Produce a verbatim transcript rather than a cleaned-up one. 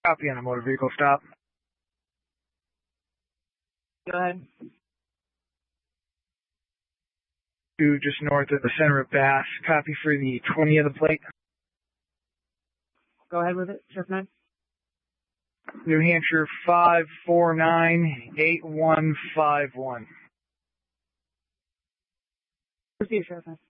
Copy on a motor vehicle stop. Go ahead. To just north of the center of Bass. Copy for the twenty of the plate. Go ahead with it, Sheriff nine. New Hampshire five four nine eight one five one. Proceed, Sheriff nine.